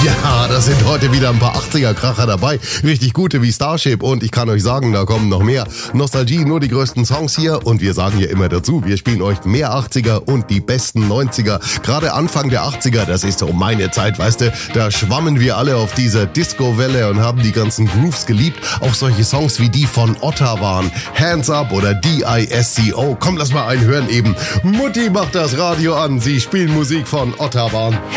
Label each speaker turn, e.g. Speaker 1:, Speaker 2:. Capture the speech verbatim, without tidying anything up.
Speaker 1: Ja, da sind heute wieder ein paar achtziger-Kracher dabei. Richtig gute wie Starship und ich kann euch sagen, da kommen noch mehr. Nostalgie, nur die größten Songs hier und wir sagen hier immer dazu, wir spielen euch mehr achtziger und die besten neunziger. Gerade Anfang der achtziger, das ist so meine Zeit, weißt du, da schwammen wir alle auf dieser Disco-Welle und haben die ganzen Grooves geliebt. Auch solche Songs wie die von Otta waren, Hands Up oder D I S C O. Komm, lass mal einen hören eben. Mutti macht das Radio an, sie spielen Musik von Otta waren.